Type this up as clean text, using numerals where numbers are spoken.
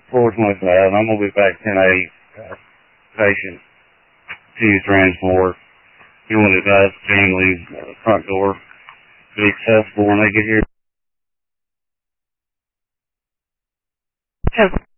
425. I'm going to be back 10-8. Patient. Use Transmore. You want to guys family front door. Be accessible when they get here.